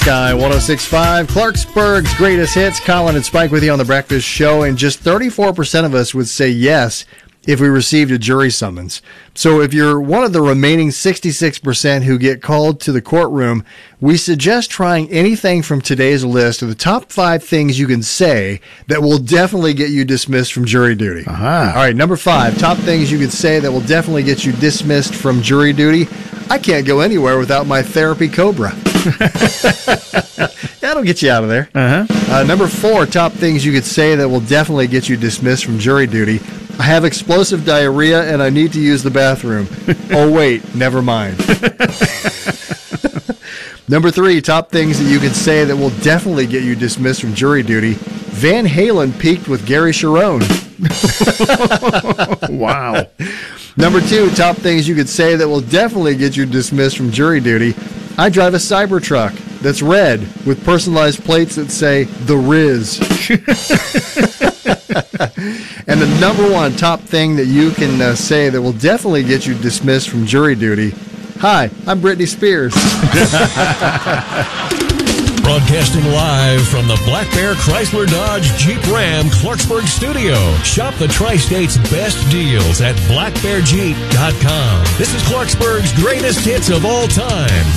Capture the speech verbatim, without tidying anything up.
Sky one oh six point five, Clarksburg's greatest hits. Colin and Spike with you on The Breakfast Show, and just thirty-four percent of us would say yes if we received a jury summons. So if you're one of the remaining sixty-six percent who get called to the courtroom, we suggest trying anything from today's list of the top five things you can say that will definitely get you dismissed from jury duty. Uh-huh. All right, number five, top things you could say that will definitely get you dismissed from jury duty. I can't go anywhere without my therapy Cobra. That'll get you out of there. Uh-huh. Uh, number four, top things you could say that will definitely get you dismissed from jury duty. I have explosive diarrhea and I need to use the bathroom. Oh, wait, never mind. Number three, top things that you could say that will definitely get you dismissed from jury duty. Van Halen peaked with Gary Cherone. Wow. Number two, top things you could say that will definitely get you dismissed from jury duty. I drive a Cybertruck that's red with personalized plates that say The Riz. And the number one top thing that you can uh, say that will definitely get you dismissed from jury duty. Hi, I'm Britney Spears. Broadcasting live from the Black Bear Chrysler Dodge Jeep Ram Clarksburg studio. Shop the Tri-State's best deals at black bear jeep dot com. This is Clarksburg's greatest hits of all time.